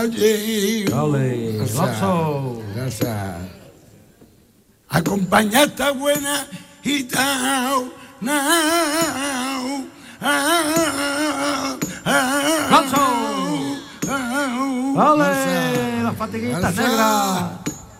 Ole, gracias. Acompaña esta buena gitana. ¡Ole! Las fatiguitas negras.